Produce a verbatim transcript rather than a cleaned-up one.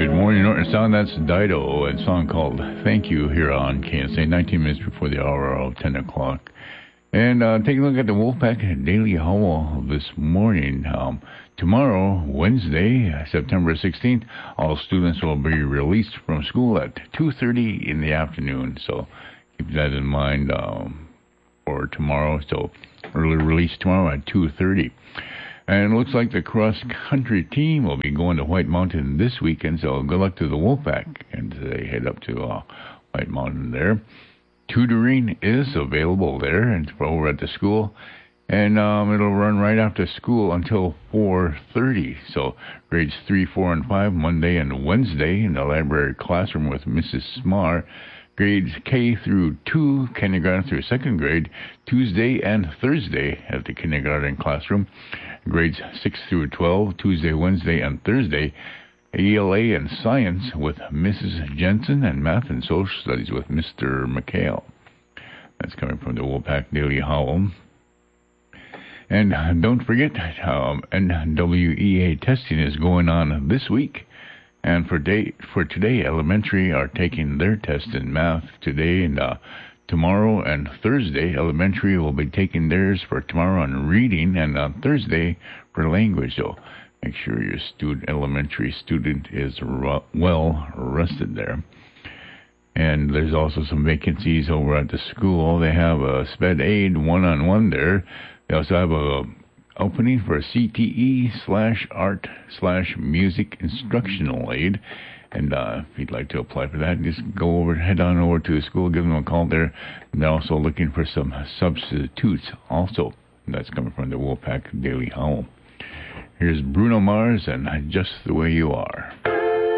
Good morning, Norton Sound. That's Dido, and a song called Thank You here on K S A, nineteen minutes before the hour of ten o'clock. And uh, take a look at the Wolfpack Daily Howl this morning. Um, tomorrow, Wednesday, September sixteenth, all students will be released from school at two thirty in the afternoon. So keep that in mind um, for tomorrow. So early release tomorrow at two thirty. And it looks like the cross-country team will be going to White Mountain this weekend, so good luck to the Wolfpack as they head up to uh, White Mountain there. Tutoring is available there and over at the school, and um, it'll run right after school until four thirty. So grades three, four, and five, Monday and Wednesday in the library classroom with Missus Smar. Grades K through two, kindergarten through second grade, Tuesday and Thursday at the kindergarten classroom. Grades six through twelve, Tuesday, Wednesday, and Thursday. E L A and science with Missus Jensen, and math and social studies with Mister McHale. That's coming from the Wolfpack Daily Howl. And don't forget, um, N W E A testing is going on this week. And for day for today, elementary are taking their test in math today, and uh, tomorrow and Thursday, elementary will be taking theirs for tomorrow on reading, and on Thursday for language. So make sure your student, elementary student is ru- well rested there. And there's also some vacancies over at the school. They have a sped aid one-on-one there. They also have a opening for a C T E slash art slash music instructional aid. And uh, if you'd like to apply for that, just go over, head on over to the school, give them a call there. And they're also looking for some substitutes also. And that's coming from the Wolfpack Daily Howl. Here's Bruno Mars and Just the Way You Are.